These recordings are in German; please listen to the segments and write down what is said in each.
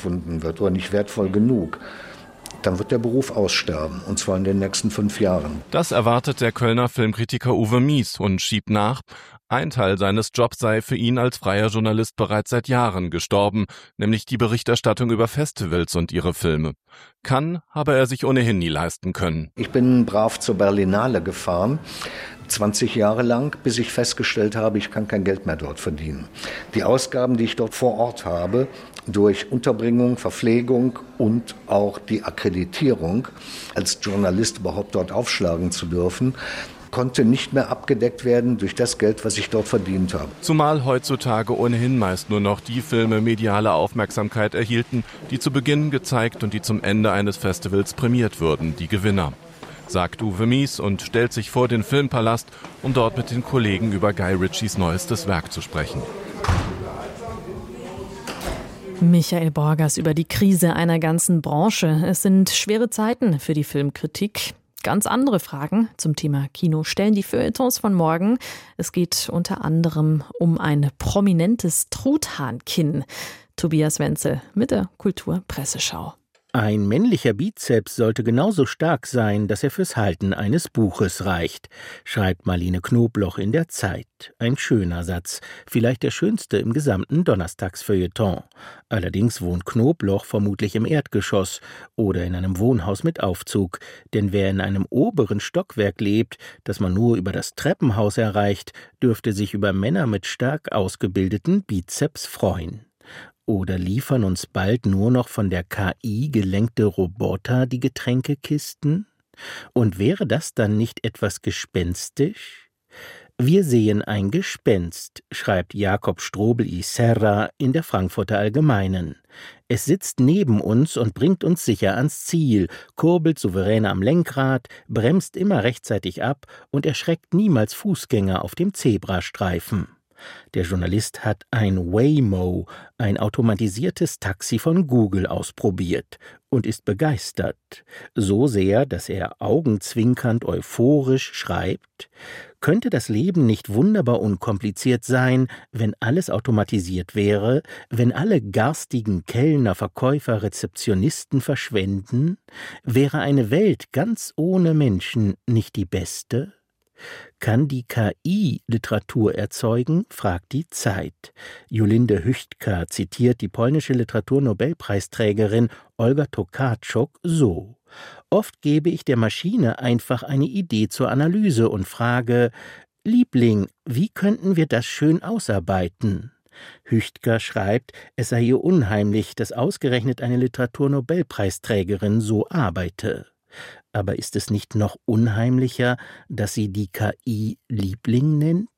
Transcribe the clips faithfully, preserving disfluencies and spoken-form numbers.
empfunden wird oder nicht wertvoll genug, dann wird der Beruf aussterben, und zwar in den nächsten fünf Jahren. Das erwartet der Kölner Filmkritiker Uwe Mies und schiebt nach, ein Teil seines Jobs sei für ihn als freier Journalist bereits seit Jahren gestorben, nämlich die Berichterstattung über Festivals und ihre Filme. Cannes habe er sich ohnehin nie leisten können. Ich bin brav zur Berlinale gefahren, zwanzig Jahre lang, bis ich festgestellt habe, ich kann kein Geld mehr dort verdienen. Die Ausgaben, die ich dort vor Ort habe, durch Unterbringung, Verpflegung und auch die Akkreditierung, als Journalist überhaupt dort aufschlagen zu dürfen, konnte nicht mehr abgedeckt werden durch das Geld, was ich dort verdient habe. Zumal heutzutage ohnehin meist nur noch die Filme mediale Aufmerksamkeit erhielten, die zu Beginn gezeigt und die zum Ende eines Festivals prämiert würden, die Gewinner. Sagt Uwe Mies und stellt sich vor den Filmpalast, um dort mit den Kollegen über Guy Ritchies neuestes Werk zu sprechen. Michael Borgers über die Krise einer ganzen Branche. Es sind schwere Zeiten für die Filmkritik. Ganz andere Fragen zum Thema Kino stellen die Feuilletons von morgen. Es geht unter anderem um ein prominentes Truthahnkind. Tobias Wenzel mit der Kulturpresseschau. Ein männlicher Bizeps sollte genauso stark sein, dass er fürs Halten eines Buches reicht, schreibt Marlene Knobloch in der Zeit. Ein schöner Satz, vielleicht der schönste im gesamten Donnerstagsfeuilleton. Allerdings wohnt Knobloch vermutlich im Erdgeschoss oder in einem Wohnhaus mit Aufzug, denn wer in einem oberen Stockwerk lebt, das man nur über das Treppenhaus erreicht, dürfte sich über Männer mit stark ausgebildeten Bizeps freuen. Oder liefern uns bald nur noch von der K I gelenkte Roboter die Getränkekisten? Und wäre das dann nicht etwas gespenstisch? Wir sehen ein Gespenst, schreibt Jakob Strobel y Serra in der Frankfurter Allgemeinen. Es sitzt neben uns und bringt uns sicher ans Ziel, kurbelt souverän am Lenkrad, bremst immer rechtzeitig ab und erschreckt niemals Fußgänger auf dem Zebrastreifen. Der Journalist hat ein Waymo, ein automatisiertes Taxi von Google, ausprobiert und ist begeistert. So sehr, dass er augenzwinkernd euphorisch schreibt: Könnte das Leben nicht wunderbar unkompliziert sein, wenn alles automatisiert wäre, wenn alle garstigen Kellner, Verkäufer, Rezeptionisten verschwenden? Wäre eine Welt ganz ohne Menschen nicht die beste? Kann die K I Literatur erzeugen, fragt die Zeit. Jolinde Hüchtka zitiert die polnische Literaturnobelpreisträgerin Olga Tokarczuk so: Oft gebe ich der Maschine einfach eine Idee zur Analyse und frage: Liebling, wie könnten wir das schön ausarbeiten? Hüchtka schreibt, es sei ihr unheimlich, dass ausgerechnet eine Literaturnobelpreisträgerin so arbeite. Aber ist es nicht noch unheimlicher, dass sie die K I Liebling nennt?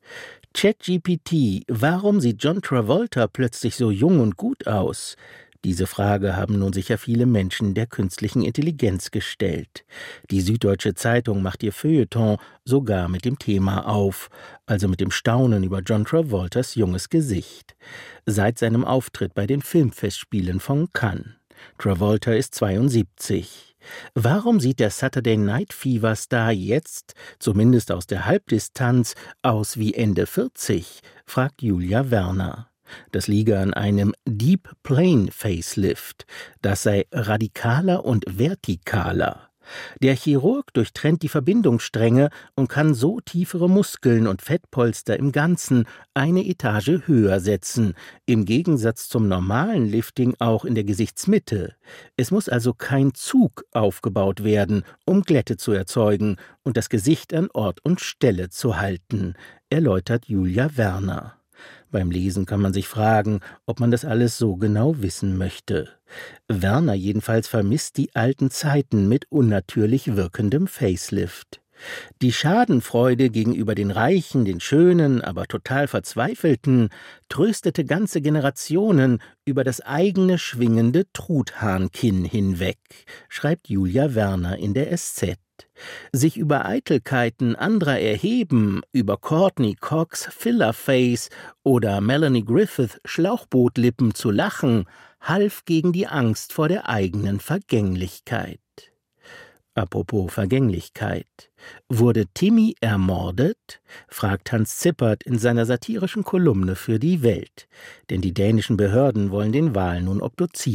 ChatGPT, warum sieht John Travolta plötzlich so jung und gut aus? Diese Frage haben nun sicher viele Menschen der künstlichen Intelligenz gestellt. Die Süddeutsche Zeitung macht ihr Feuilleton sogar mit dem Thema auf, also mit dem Staunen über John Travoltas junges Gesicht. Seit seinem Auftritt bei den Filmfestspielen von Cannes. Travolta ist zweiundsiebzig. Warum sieht der Saturday Night Fever Star jetzt, zumindest aus der Halbdistanz, aus wie Ende vierzig, fragt Julia Werner. Das liege an einem Deep Plane Facelift. Das sei radikaler und vertikaler. Der Chirurg durchtrennt die Verbindungsstränge und kann so tiefere Muskeln und Fettpolster im Ganzen eine Etage höher setzen, im Gegensatz zum normalen Lifting auch in der Gesichtsmitte. Es muss also kein Zug aufgebaut werden, um Glätte zu erzeugen und das Gesicht an Ort und Stelle zu halten, erläutert Julia Werner. Beim Lesen kann man sich fragen, ob man das alles so genau wissen möchte. Werner jedenfalls vermisst die alten Zeiten mit unnatürlich wirkendem Facelift. Die Schadenfreude gegenüber den Reichen, den Schönen, aber total Verzweifelten tröstete ganze Generationen über das eigene schwingende Truthahnkind hinweg, schreibt Julia Werner in der S Z. Sich über Eitelkeiten anderer erheben, über Courtney Cox Fillerface oder Melanie Griffith Schlauchbootlippen zu lachen, half gegen die Angst vor der eigenen Vergänglichkeit. Apropos Vergänglichkeit. Wurde Timmy ermordet? Fragt Hans Zippert in seiner satirischen Kolumne für die Welt. Denn die dänischen Behörden wollen den Wal nun obduzieren.